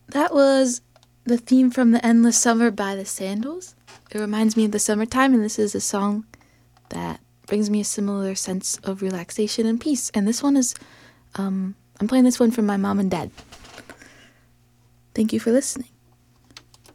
That was the theme from The Endless Summer by the Sandals. It reminds me of the summertime, and this is a song that brings me a similar sense of relaxation and peace. And this one is, I'm playing this one for my mom and dad. Thank you for listening.